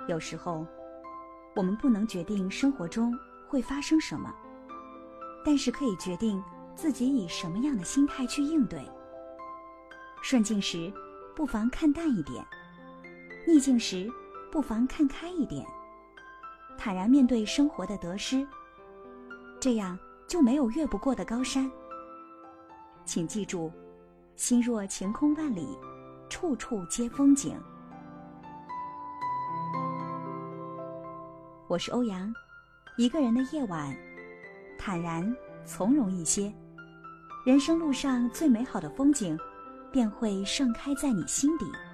有时候，我们不能决定生活中会发生什么，但是可以决定自己以什么样的心态去应对。顺境时，不妨看淡一点；逆境时，不妨看开一点。坦然面对生活的得失，这样就没有越不过的高山。请记住，心若晴空万里，处处皆风景。我是欧阳，一个人的夜晚，坦然从容一些，人生路上最美好的风景便会盛开在你心底。